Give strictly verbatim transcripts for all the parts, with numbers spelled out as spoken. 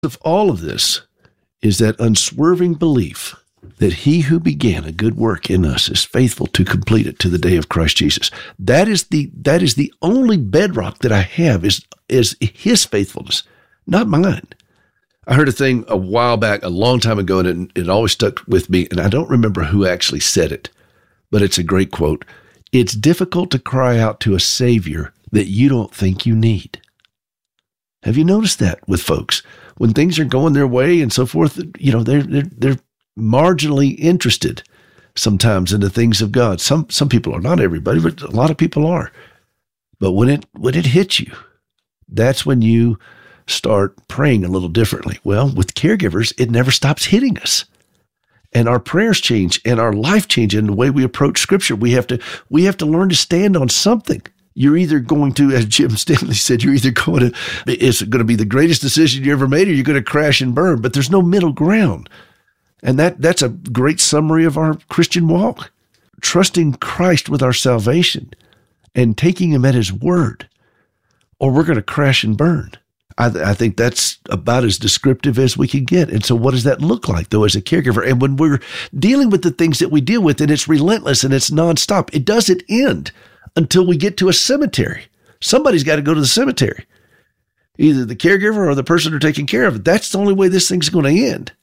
of all of this is that unswerving belief that he who began a good work in us is faithful to complete it to the day of Christ Jesus. That is the that is the only bedrock that I have is, is his faithfulness, not mine. I heard a thing a while back, a long time ago, and it, it always stuck with me, and I don't remember who actually said it, but it's a great quote. It's difficult to cry out to a Savior that you don't think you need. Have you noticed that with folks? When things are going their way and so forth, you know, they're, they're, they're marginally interested sometimes in the things of God. Some, some people are, not everybody, but a lot of people are. But when it, when it hits you, that's when you start praying a little differently. Well, with caregivers, it never stops hitting us. And our prayers change and our life change in the way we approach Scripture. We have to, we have to learn to stand on something. You're either going to, as Jim Stanley said, you're either going to, it's going to be the greatest decision you ever made, or you're going to crash and burn, but there's no middle ground. And that that's a great summary of our Christian walk. Trusting Christ with our salvation and taking him at his word, or we're going to crash and burn. I, th- I think that's about as descriptive as we can get. And so what does that look like, though, as a caregiver? And when we're dealing with the things that we deal with, and it's relentless and it's nonstop, it doesn't end until we get to a cemetery. Somebody's got to go to the cemetery, either the caregiver or the person who's taking care of it. That's the only way this thing's going to end.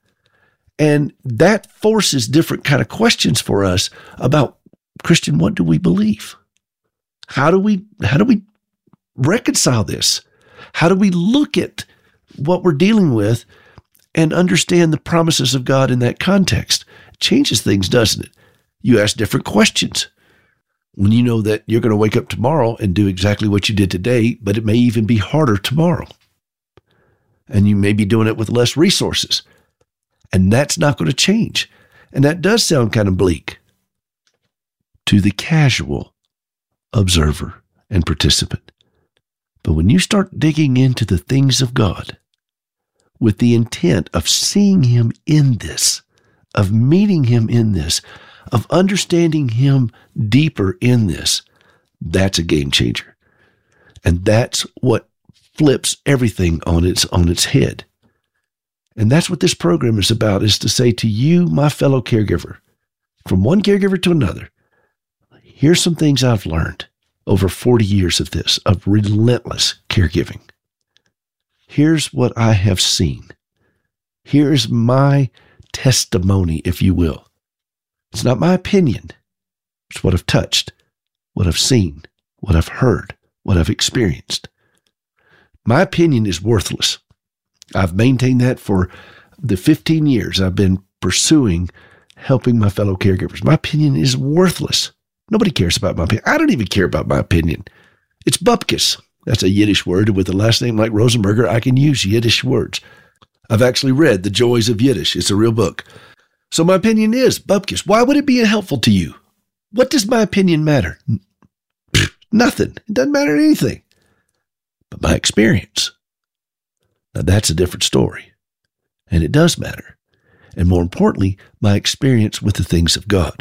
And that forces different kind of questions for us about, Christian, what do we believe? How do we, how do we reconcile this? How do we look at what we're dealing with and understand the promises of God in that context? It changes things, doesn't it? You ask different questions when you know that you're going to wake up tomorrow and do exactly what you did today, but it may even be harder tomorrow. And you may be doing it with less resources. And that's not going to change. And that does sound kind of bleak to the casual observer and participant. But when you start digging into the things of God with the intent of seeing him in this, of meeting him in this, of understanding him deeper in this, that's a game changer. And that's what flips everything on its on its head. And that's what this program is about, is to say to you, my fellow caregiver, from one caregiver to another, here's some things I've learned over forty years of this, of relentless caregiving. Here's what I have seen. Here's my testimony, if you will. It's not my opinion. It's what I've touched, what I've seen, what I've heard, what I've experienced. My opinion is worthless. I've maintained that for the fifteen years I've been pursuing helping my fellow caregivers. My opinion is worthless. Nobody cares about my opinion. I don't even care about my opinion. It's bupkis. That's a Yiddish word. With a last name like Rosenberger, I can use Yiddish words. I've actually read The Joys of Yiddish. It's a real book. So my opinion is bupkis. Why would it be helpful to you? What does my opinion matter? Pfft, nothing. It doesn't matter anything. But my experience, now that's a different story. And it does matter. And more importantly, my experience with the things of God.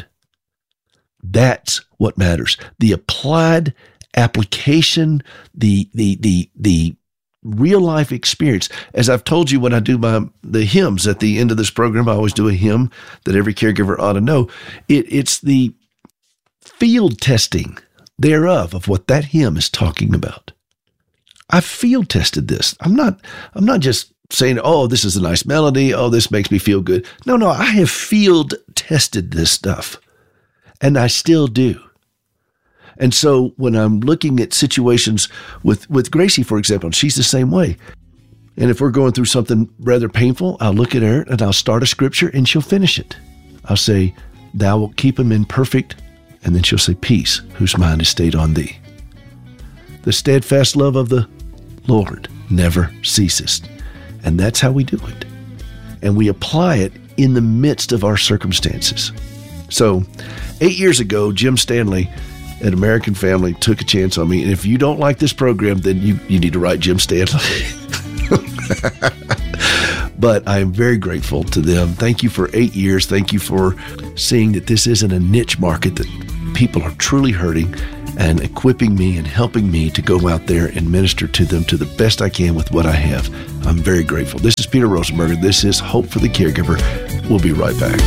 That's what matters. The applied application, the the the the real life experience. As I've told you when I do my the hymns at the end of this program, I always do a hymn that every caregiver ought to know. It, it's the field testing thereof of what that hymn is talking about. I field tested this. I'm not I'm not just saying, oh, this is a nice melody. Oh, this makes me feel good. No, no, I have field tested this stuff. And I still do. And so when I'm looking at situations with, with Gracie, for example, she's the same way. And if we're going through something rather painful, I'll look at her and I'll start a scripture and she'll finish it. I'll say, thou wilt keep him in perfect. And then she'll say, peace, whose mind is stayed on thee. The steadfast love of the Lord never ceases. And that's how we do it. And we apply it in the midst of our circumstances. So eight years ago, Jim Stanley at American Family took a chance on me. And if you don't like this program, then you, you need to write Jim Stanley. But I am very grateful to them. Thank you for eight years. Thank you for seeing that this isn't a niche market, that people are truly hurting. and equipping me and helping me to go out there and minister to them to the best I can with what I have. I'm very grateful. This is Peter Rosenberger. This is Hope for the Caregiver. We'll be right back.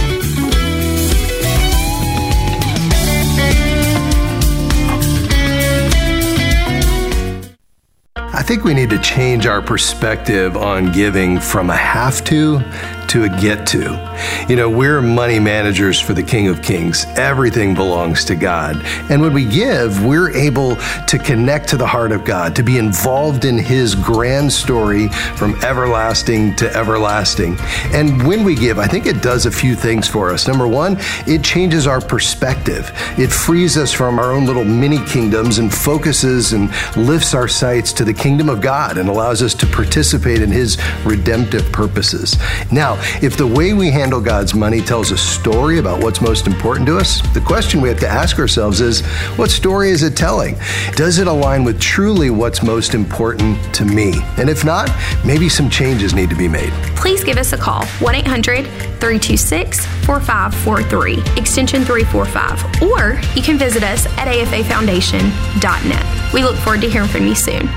I think we need to change our perspective on giving from a have to to a get to. You know, we're money managers for the King of Kings. Everything belongs to God. And when we give, we're able to connect to the heart of God, to be involved in His grand story from everlasting to everlasting. And when we give, I think it does a few things for us. Number one, it changes our perspective. It frees us from our own little mini kingdoms and focuses and lifts our sights to the kingdom of God and allows us to participate in His redemptive purposes. Now, if the way we handle God's money tells a story about what's most important to us, the question we have to ask ourselves is, what story is it telling? Does it align with truly what's most important to me? And if not, maybe some changes need to be made. Please give us a call, one eight hundred, three two six, four five four three, extension three four five, or you can visit us at A F A foundation dot net. We look forward to hearing from you soon.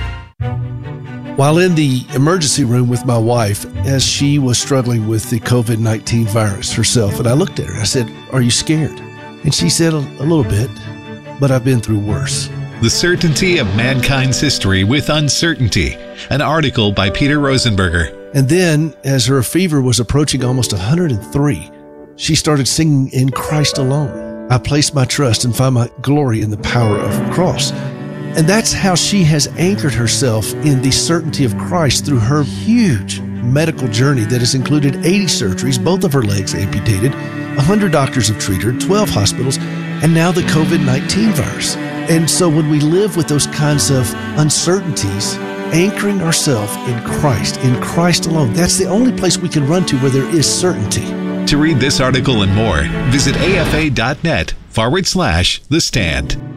While in the emergency room with my wife, as she was struggling with the covid nineteen virus herself, and I looked at her, I said, "Are you scared?" And she said, a, a little bit, but I've been through worse. The Certainty of Mankind's History with Uncertainty, an article by Peter Rosenberger. And then, as her fever was approaching almost one hundred three, she started singing In Christ Alone. I place my trust and find my glory in the power of the cross. And that's how she has anchored herself in the certainty of Christ through her huge medical journey that has included eighty surgeries, both of her legs amputated, one hundred doctors have treated her, twelve hospitals, and now the covid nineteen virus. And so when we live with those kinds of uncertainties, anchoring ourselves in Christ, in Christ alone, that's the only place we can run to where there is certainty. To read this article and more, visit afa.net forward slash the stand.